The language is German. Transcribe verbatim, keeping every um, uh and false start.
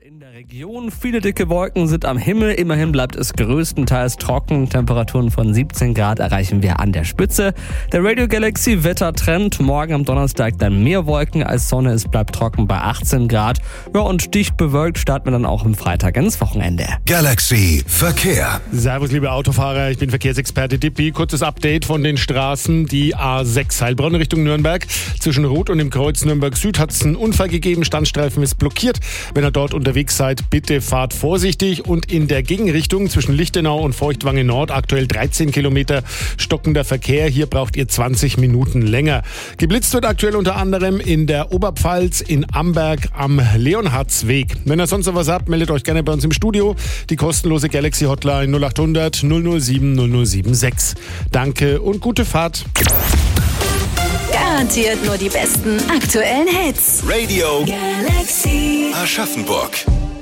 in der Region. Viele dicke Wolken sind am Himmel. Immerhin bleibt es größtenteils trocken. Temperaturen von siebzehn Grad erreichen wir an der Spitze. Der Radio Galaxy Wettertrend. Morgen am Donnerstag dann mehr Wolken als Sonne. Es bleibt trocken bei achtzehn Grad. Ja, und dicht bewölkt starten wir dann auch am Freitag ins Wochenende. Galaxy Verkehr. Servus, liebe Autofahrer. Ich bin Verkehrsexperte Dippi. Kurzes Update von den Straßen. Die A sechs Heilbronn Richtung Nürnberg. Zwischen Rot und dem Kreuz Nürnberg Süd hat es einen Unfall gegeben. Standstreifen ist blockiert. Wenn ihr dort unterwegs seid, bitte fahrt vorsichtig. Und in der Gegenrichtung zwischen Lichtenau und Feuchtwange Nord aktuell dreizehn Kilometer stockender Verkehr. Hier braucht ihr zwanzig Minuten länger. Geblitzt wird aktuell unter anderem in der Oberpfalz, in Amberg am Leonhardsweg. Wenn ihr sonst noch was habt, meldet euch gerne bei uns im Studio. Die kostenlose Galaxy Hotline null acht hundert null null sieben null null sieben sechs. Danke und gute Fahrt. Garantiert nur die besten aktuellen Hits. Radio Galaxy Aschaffenburg.